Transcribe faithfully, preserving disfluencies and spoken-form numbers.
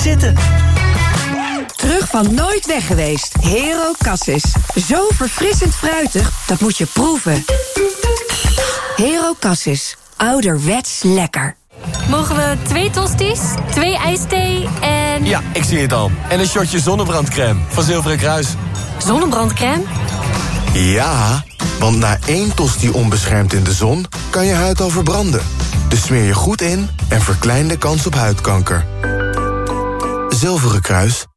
zitten. Terug van nooit weg geweest. Hero Cassis. Zo verfrissend fruitig, dat moet je proeven. Hero Cassis. Ouderwets lekker. Mogen we twee tosties, twee ijsthee en... Ja, ik zie het al. En een shotje zonnebrandcrème van Zilveren Kruis. Zonnebrandcrème? Ja, want na één tosti onbeschermd in de zon kan je huid al verbranden. Dus smeer je goed in en verklein de kans op huidkanker. Zilveren Kruis.